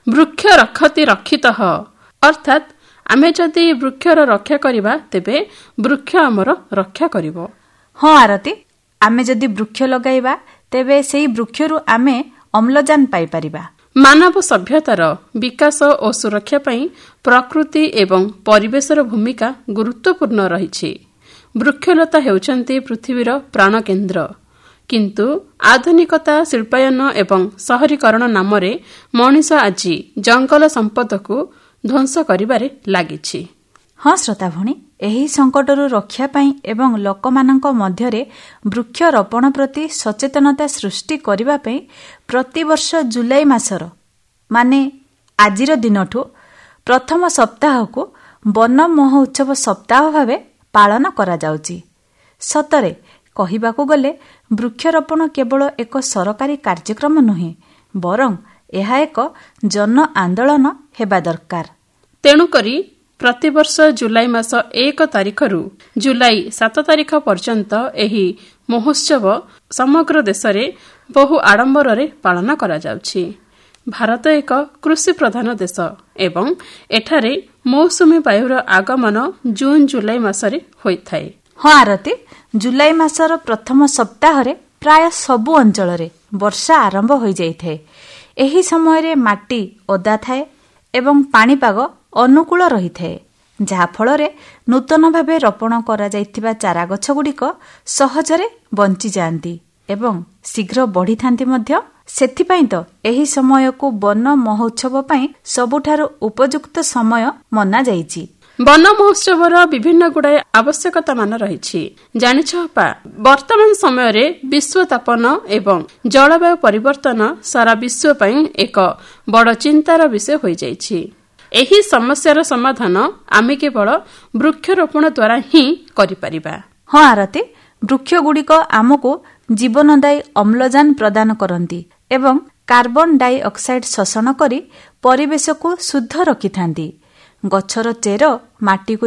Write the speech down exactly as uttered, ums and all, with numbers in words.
ବୃକ୍ଷ ରକ୍ଷତି ରକ୍ଷିତଃ, ଅର୍ଥାତ୍ ଆମେ ଯଦି ବୃକ୍ଷର ରକ୍ଷା କରିବା ତେବେ ବୃକ୍ଷ ଆମର ରକ୍ଷା କରିବ। ହଁ ଆରତି, ଆମେ ଯଦି ବୃକ୍ଷ ଲଗାଇବା ତେବେ ସେହି ବୃକ୍ଷରୁ ଆମେ ଅମ୍ଳଜାନ ପାଇପାରିବା। ମାନବ ସଭ୍ୟତାର ବିକାଶ ଓ ସୁରକ୍ଷା ପାଇଁ ପ୍ରକୃତି ଏବଂ ପରିବେଶର ଭୂମିକା ଗୁରୁତ୍ୱପୂର୍ଣ୍ଣ ରହିଛି। ବୃକ୍ଷଲତା ହେଉଛନ୍ତି ପୃଥିବୀର ପ୍ରାଣକେନ୍ଦ୍ର, କିନ୍ତୁ ଆଧୁନିକତା, ଶିଳ୍ପାୟନ ଏବଂ ସହରୀକରଣ ନାମରେ ମଣିଷ ଆଜି ଜଙ୍ଗଲ ସମ୍ପଦକୁ ଧ୍ୱଂସ କରିବାରେ ଲାଗିଛି। ହଁ ଶ୍ରୋତା ଭଉଣୀ, ଏହି ସଙ୍କଟରୁ ରକ୍ଷା ପାଇଁ ଏବଂ ଲୋକମାନଙ୍କ ମଧ୍ୟରେ ବୃକ୍ଷରୋପଣ ପ୍ରତି ସଚେତନତା ସୃଷ୍ଟି କରିବା ପାଇଁ ପ୍ରତିବର୍ଷ ଜୁଲାଇ ମାସର ମାନେ ଆଜିର ଦିନଠୁ ପ୍ରଥମ ସପ୍ତାହକୁ ବନ ମହୋତ୍ସବ ସପ୍ତାହ ଭାବେ ପାଳନ କରାଯାଉଛି। ସତରେ କହିବାକୁ ଗଲେ ବୃକ୍ଷରୋପଣ କେବଳ ଏକ ସରକାରୀ କାର୍ଯ୍ୟକ୍ରମ ନୁହେଁ, ବରଂ ଏହା ଏକ ଜନ ଆନ୍ଦୋଳନ ହେବା ଦରକାର। ତେଣୁକରି ପ୍ରତିବର୍ଷ ଜୁଲାଇ ମାସ ଏକ ତାରିଖରୁ ଜୁଲାଇ ସାତ ତାରିଖ ପର୍ଯ୍ୟନ୍ତ ଏହି ମହୋତ୍ସବ ସମଗ୍ର ଦେଶରେ ବହୁ ଆଡମ୍ବରରେ ପାଳନ କରାଯାଉଛି। ଭାରତ ଏକ କୃଷି ପ୍ରଧାନ ଦେଶ ଏବଂ ଏଠାରେ ମୌସୁମୀ ବାୟୁର ଆଗମନ ଜୁନ୍ ଜୁଲାଇ ମାସରେ ହୋଇଥାଏ। ହଁ ଆରତି, ଜୁଲାଇ ମାସର ପ୍ରଥମ ସପ୍ତାହରେ ପ୍ରାୟ ସବୁ ଅଞ୍ଚଳରେ ବର୍ଷା ଆରମ୍ଭ ହୋଇଯାଇଥାଏ। ଏହି ସମୟରେ ମାଟି ଓଦା ଥାଏ ଏବଂ ପାଣିପାଗ ଅନୁକୂଳ ରହିଥାଏ, ଯାହାଫଳରେ ନୂତନ ଭାବେ ରୋପଣ କରାଯାଇଥିବା ଚାରାଗଛଗୁଡ଼ିକ ସହଜରେ ବଞ୍ଚିଯାଆନ୍ତି ଏବଂ ଶୀଘ୍ର ବଢ଼ିଥାନ୍ତି ମଧ୍ୟ। ସେଥିପାଇଁ ତ ଏହି ସମୟକୁ ବନ ମହୋତ୍ସବ ପାଇଁ ସବୁଠାରୁ ଉପଯୁକ୍ତ ସମୟ ମନାଯାଇଛି। ବନ ମହୋତ୍ସବର ବିଭିନ୍ନ ଗୁଡ଼ାଏ ଆବଶ୍ୟକତା ମାନ ରହିଛି। ଜାଣିଛ ଅପା, ବର୍ତ୍ତମାନ ସମୟରେ ବିଶ୍ୱତାପନ ଏବଂ ଜଳବାୟୁ ପରିବର୍ତ୍ତନ ସାରା ବିଶ୍ୱ ପାଇଁ ଏକ ବଡ଼ ଚିନ୍ତାର ବିଷୟ ହୋଇଯାଇଛି। ଏହି ସମସ୍ୟାର ସମାଧାନ ଆମେ କେବଳ ବୃକ୍ଷରୋପଣ ଦ୍ୱାରା ହିଁ କରିପାରିବା। ହଁ ଆରତି, ବୃକ୍ଷଗୁଡ଼ିକ ଆମକୁ ଜୀବନଦାୟୀ ଅମ୍ଳଜାନ ପ୍ରଦାନ କରନ୍ତି ଏବଂ କାର୍ବନ ଡାଇଅକ୍ସାଇଡ୍ ଶୋଷଣ କରି ପରିବେଶକୁ ଶୁଦ୍ଧ ରଖିଥାନ୍ତି। ଗଛର ଚେର ମାଟିକୁ